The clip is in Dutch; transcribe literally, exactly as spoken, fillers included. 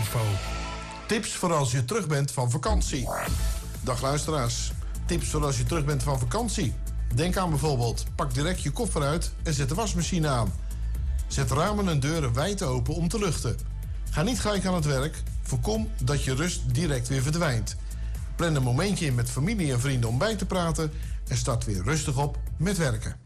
Info. Tips voor als je terug bent van vakantie. Dag luisteraars. Tips voor als je terug bent van vakantie. Denk aan bijvoorbeeld, pak direct je koffer uit en zet de wasmachine aan. Zet ramen en deuren wijd open om te luchten. Ga niet gelijk aan het werk. Voorkom dat je rust direct weer verdwijnt. Plan een momentje in met familie en vrienden om bij te praten en start weer rustig op met werken.